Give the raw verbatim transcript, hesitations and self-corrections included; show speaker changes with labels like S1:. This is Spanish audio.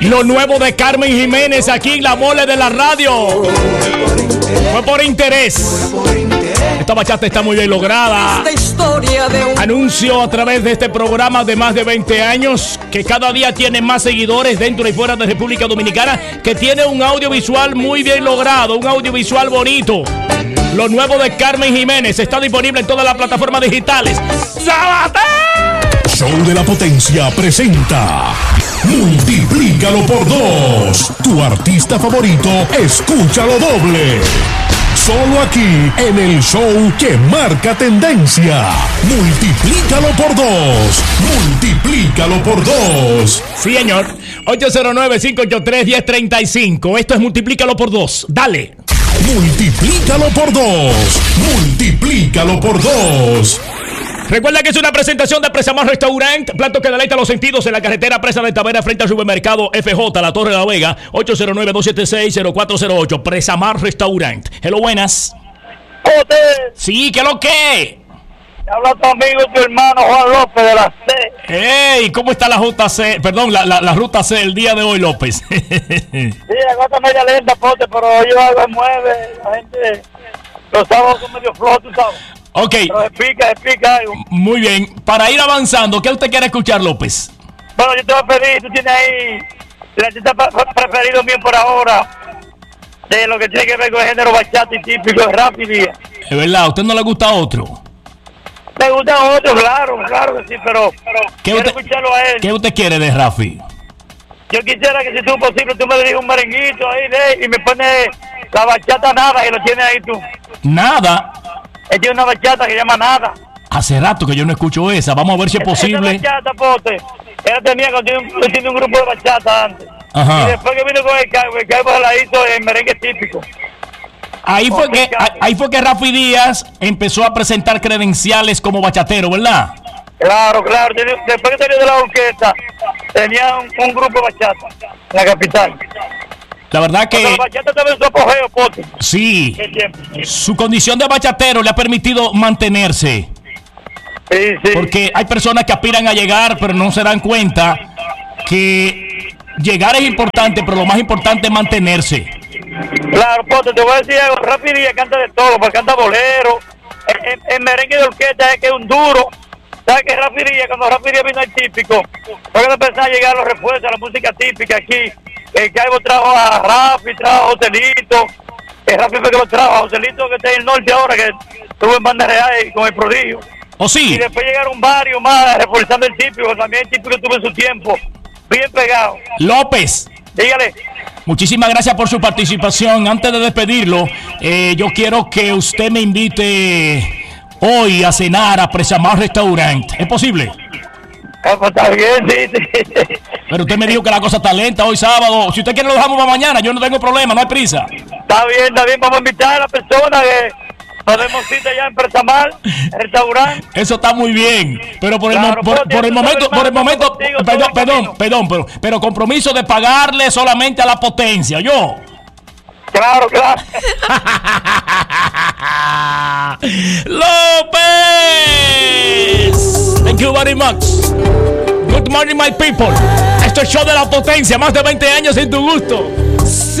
S1: Lo nuevo de Carmen Jiménez aquí en la Mole de la Radio. Fue por interés. Esta bachata está muy bien lograda. Anuncio a través de este programa de más de veinte años que cada día tiene más seguidores dentro y fuera de República Dominicana, que tiene un audiovisual muy bien logrado, un audiovisual bonito. Lo nuevo de Carmen Jiménez está disponible en todas las plataformas digitales. ¡Sábate!
S2: Show de la Potencia presenta Multiplícalo por dos. Tu artista favorito, escúchalo doble. Solo aquí en el show que marca tendencia. Multiplícalo por dos. Multiplícalo por dos.
S1: Sí, señor. ocho cero nueve, cinco ocho tres, uno cero tres cinco. Esto es Multiplícalo por dos. Dale.
S2: Multiplícalo por dos. Multiplícalo por dos.
S1: Recuerda que es una presentación de Presamar Restaurant, plato que deleita los sentidos en la carretera Presa de Tavera frente al supermercado F J, La Torre de la Vega, ocho cero nueve, dos siete seis, cero cuatro cero ocho. Presamar Restaurant. Hello, buenas.
S3: Joder.
S1: Sí, ¿qué es lo que?
S3: Habla tu amigo, tu hermano Juan López de la C.
S1: Hey, ¿cómo está la J C? Perdón, la, la, la ruta C el día de hoy, López.
S3: Sí, la cosa media lenta, Pote, pero yo algo se mueve, la gente, los sábados son medio flojos, tú sabes.
S1: Ok.
S3: Pero explica, explica algo.
S1: Muy bien. Para ir avanzando, ¿qué usted quiere escuchar, López?
S3: Bueno, yo te voy a pedir, tú tienes ahí el artista preferido mío por ahora, de lo que tiene que ver con el género bachata y típico, es Rafi Díaz.
S1: Es verdad, ¿a usted no le gusta otro?
S3: Me gustan otros, claro, claro que sí, pero, pero
S1: ¿Qué
S3: quiero
S1: usted,
S3: escucharlo a él.
S1: ¿Qué usted quiere de Rafi?
S3: Yo quisiera que si tú posible, tú me digas un merenguito ahí de, y me pones la bachata nada, y lo tienes ahí tú.
S1: Nada.
S3: Él tiene una bachata que se llama Nada.
S1: Hace rato que yo no escucho esa. Vamos a ver si es posible.
S3: Esa bachata, Pote, él tenía cuando tiene, un, tiene un grupo de bachata antes.
S1: Ajá.
S3: Y después que vino con el Caibo, el Caibo la hizo en merengue típico.
S1: Ahí fue que ahí fue que Rafi Díaz empezó a presentar credenciales como bachatero, ¿verdad?
S3: Claro, claro. Después que salió de la orquesta, tenía un, un grupo de bachata en la capital.
S1: La verdad que...
S3: Pero la bachata estaba en su apogeo, Pote.
S1: Sí. Su condición de bachatero le ha permitido mantenerse.
S3: Sí, sí.
S1: Porque hay personas que aspiran a llegar, pero no se dan cuenta que llegar es importante, pero lo más importante es mantenerse.
S3: Claro, Pote, te voy a decir algo. Rafi Díaz canta de todo, porque canta bolero. El, el, el merengue de orquesta es que es un duro. ¿Sabes que Rafi Díaz, cuando Rafi Díaz vino al típico, fue cuando empezaron a llegar los refuerzos a la música típica aquí? El Caibo trajo a Rafi, trajo a Joselito. El Rafi fue que lo trajo a Joselito, que está en el norte ahora, que estuvo en Banda Real con el Prodigio.
S1: ¿Oh, sí?
S3: Y después llegaron varios más reforzando el típico, también el típico estuvo en su tiempo, bien pegado.
S1: López.
S3: Dígale.
S1: Muchísimas gracias por su participación. Antes de despedirlo, eh, yo quiero que usted me invite hoy a cenar a Presamar Restaurant. ¿Es posible?
S3: Ah, pues está bien, sí, sí.
S1: Pero usted me dijo que la cosa está lenta hoy sábado. Si usted quiere lo dejamos para mañana, yo no tengo problema, no hay prisa.
S3: Está bien, está bien, vamos a invitar a la persona que podemos ir allá en Presamar, el restaurante.
S1: Eso está muy bien, pero por el,
S3: Claro,
S1: mo- por,
S3: Pote,
S1: por el
S3: tú
S1: momento,
S3: sabes,
S1: por el
S3: hermano,
S1: momento,
S3: contigo,
S1: perdón,
S3: todo el
S1: perdón,
S3: camino.
S1: perdón, pero, pero compromiso de pagarle solamente a la potencia, yo.
S3: Claro, claro.
S1: López. Thank you very much. Good morning, my people. Esto es Show de la Potencia, más de veinte años en tu gusto.